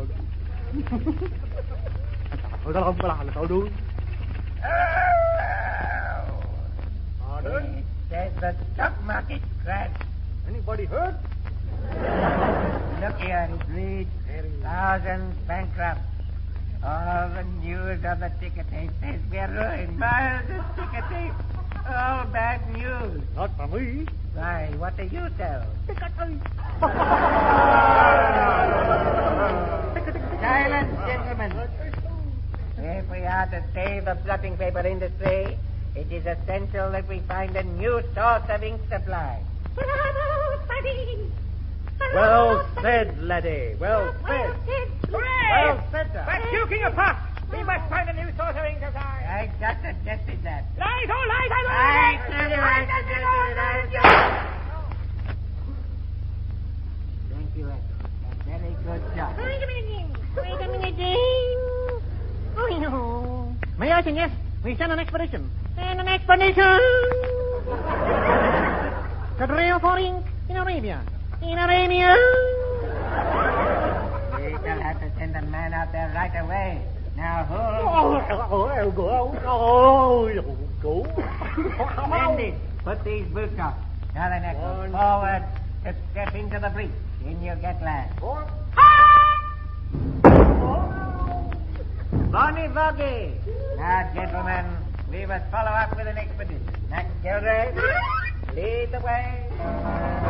Thôi đó không có là tao đuôi. Pardon? There's the stock market crash. Anybody hurt? Look here, it reads thousands bankrupt. All the news on the ticker tape says we're ruined. Miles of ticker tape. All bad news. Not for me. Why, what do you tell? Ticker tape. Silence, gentlemen. If we are to save the blotting paper industry, it is essential that we find a new source of ink supply. Well said, laddie. Well said. Well said, sir. We're puking a pot. We must find a new source of ink supply. I just suggested that. Lies, all lies, I tell you, I suggested it. Thank you, Echo. A very good job. Wait a minute, Jane. Oh, no. May I suggest we send an expedition? Send an expedition! To drill for ink in Arabia. In Arabia! We shall have to send a man out there right away. Now, Go. Splendid. Put these boots on. Now then, Echo, forward to step into the breach. In you get land. Bonnie Boggy. Now, gentlemen, we must follow up with an expedition. Max Gilray, lead the way.